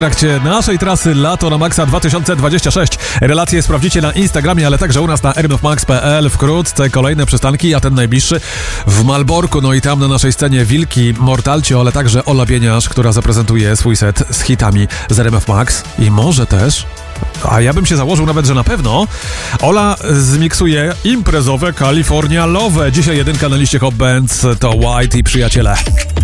W trakcie naszej trasy Lato na Maxa 2026. Relacje sprawdzicie na Instagramie, ale także u nas na rmfmax.pl. Wkrótce kolejne przystanki, a ten najbliższy w Malborku. No i tam na naszej scenie Wilki, Mortalcio, ale także Ola Bieniasz, która zaprezentuje swój set z hitami z RMF Max. I może też, a ja bym się założył nawet, że na pewno, Ola zmiksuje imprezowe California Love. Dzisiaj jedynka na liście Hot Bands to White i Przyjaciele.